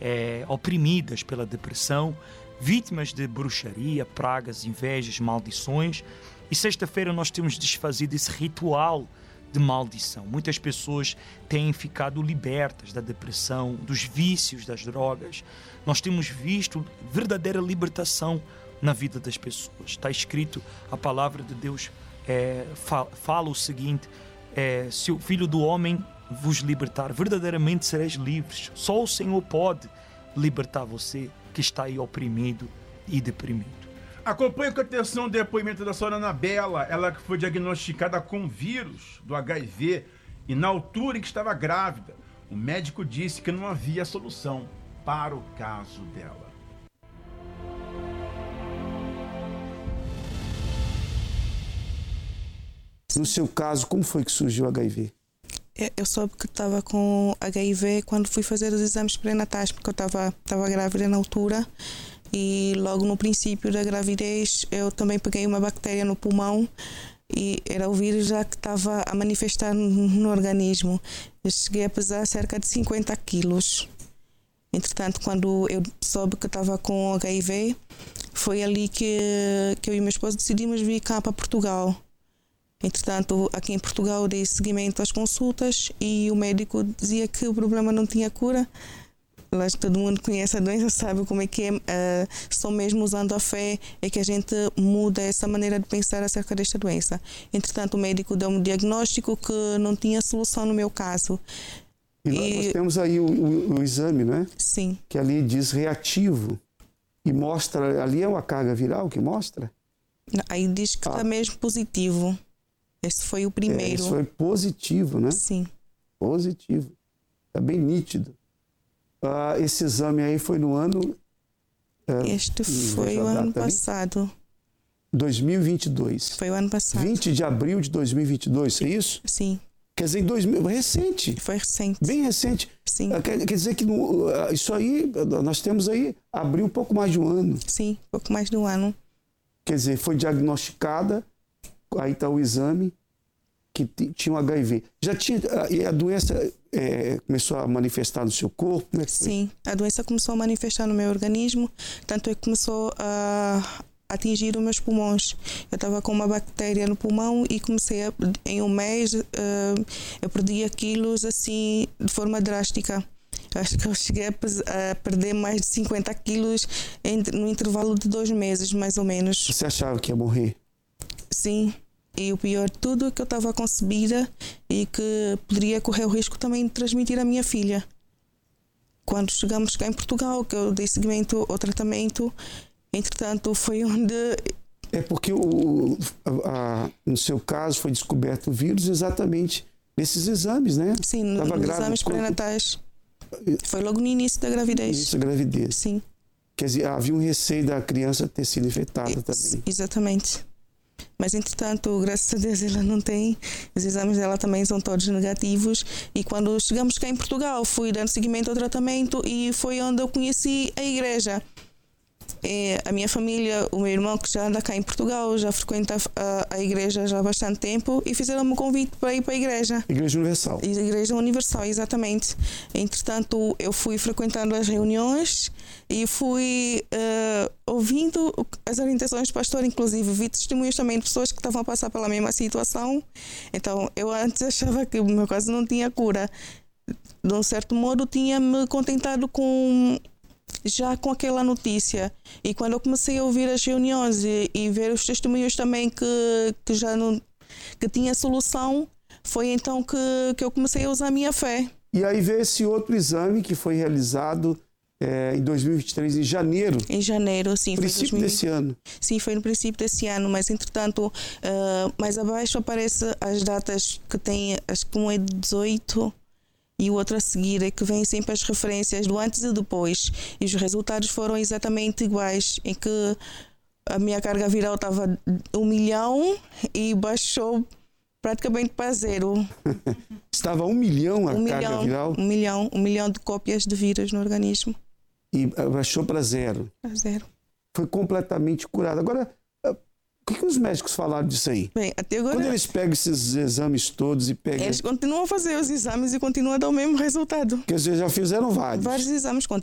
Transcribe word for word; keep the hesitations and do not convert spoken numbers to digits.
é, oprimidas pela depressão, vítimas de bruxaria, pragas, invejas, maldições. E sexta-feira nós temos desfazido esse ritual de maldição. Muitas pessoas têm ficado libertas da depressão, dos vícios, das drogas. Nós temos visto verdadeira libertação na vida das pessoas. Está escrito, a palavra de Deus é, fala, fala o seguinte, é, se o Filho do Homem vos libertar, verdadeiramente sereis livres. Só o Senhor pode libertar você que está aí oprimido e deprimido. Acompanhe com atenção o depoimento da senhora Anabela, ela que foi diagnosticada com vírus do H I V e na altura em que estava grávida, o médico disse que não havia solução para o caso dela. No seu caso, como foi que surgiu o H I V? Eu soube que estava com H I V quando fui fazer os exames pré-natais, porque eu estava estava grávida na altura e logo no princípio da gravidez eu também peguei uma bactéria no pulmão e era o vírus já que estava a manifestar no, no organismo. Eu cheguei a pesar cerca de cinquenta quilos. Entretanto, quando eu soube que estava com H I V, foi ali que, que eu e meu esposo decidimos vir cá para Portugal. Entretanto, aqui em Portugal dei seguimento às consultas e o médico dizia que o problema não tinha cura. Mas todo mundo conhece a doença, sabe como é que é. Uh, só mesmo usando a fé é que a gente muda essa maneira de pensar acerca desta doença. Entretanto, o médico deu um diagnóstico que não tinha solução no meu caso. E, e... nós temos aí o, o, o exame, não é? Sim. Que ali diz reativo. E mostra, ali é uma carga viral que mostra? Aí diz que está ah. mesmo positivo. Esse foi o primeiro. É, esse foi positivo, né? Sim. Positivo. Está bem nítido. Ah, esse exame aí foi no ano... É, este foi o ano passado. dois mil e vinte e dois. Foi o ano passado. vinte de abril de dois mil e vinte e dois, é isso? Sim. Quer dizer, em dois mil... recente. Foi recente. Bem recente. Sim. Quer, quer dizer que no, isso aí, nós temos aí, abriu um pouco mais de um ano. Sim, pouco mais de um ano. Quer dizer, foi diagnosticada... Aí está o exame que tinha um H I V. Já tinha, e a doença é, começou a manifestar no seu corpo? Como é que foi? Sim, a doença começou a manifestar no meu organismo, tanto é que começou a atingir os meus pulmões. Eu estava com uma bactéria no pulmão e comecei a, em um mês, uh, eu perdia quilos assim de forma drástica. Acho que eu cheguei a, a perder mais de cinquenta quilos entre, no intervalo de dois meses, mais ou menos. Você achava que ia morrer? Sim, e o pior de tudo é que eu estava concebida e que poderia correr o risco também de transmitir à minha filha. Quando chegamos cá em Portugal, que eu dei seguimento ao tratamento, entretanto foi onde... É porque o, a, a, no seu caso foi descoberto o vírus exatamente nesses exames, né? Sim, no, nos exames pré-natais. Foi logo no início da gravidez. Início da gravidez. Sim. Quer dizer, havia um receio da criança ter sido infectada e, também. Exatamente. Mas, entretanto, graças a Deus, ela não tem. Os exames dela também são todos negativos. E quando chegamos cá em Portugal, fui dando seguimento ao tratamento e foi onde eu conheci a igreja. E a minha família, o meu irmão que já anda cá em Portugal, já frequenta a, a igreja já há bastante tempo e fizeram-me um convite para ir para a igreja. Igreja Universal. Igreja Universal, exatamente. Entretanto, eu fui frequentando as reuniões e fui uh, ouvindo as orientações do pastor, inclusive vi testemunhos também de pessoas que estavam a passar pela mesma situação. Então, eu antes achava que o meu caso não tinha cura. De um certo modo, tinha-me contentado com... já com aquela notícia, e quando eu comecei a ouvir as reuniões e, e ver os testemunhos também que, que já não que tinha solução, foi então que, que eu comecei a usar a minha fé. E aí veio esse outro exame que foi realizado é, em dois mil e vinte e três, em janeiro. Em janeiro, sim. No princípio foi dois mil... desse ano. Sim, foi no princípio desse ano, mas entretanto, uh, mais abaixo aparece as datas que tem, acho que um é de dezoito e o outro a seguir, é que vem sempre as referências do antes e depois. E os resultados foram exatamente iguais, em que a minha carga viral estava um milhão e baixou praticamente para zero. Estava um milhão a um carga milhão, viral? Um milhão, um milhão de cópias de vírus no organismo. E baixou para zero? Para zero. Foi completamente curado. Agora, o que, que os médicos falaram disso aí? Bem, até agora... Quando eles pegam esses exames todos e pegam... Eles continuam a fazer os exames e continuam a dar o mesmo resultado. Porque eles já fizeram vários. Vários exames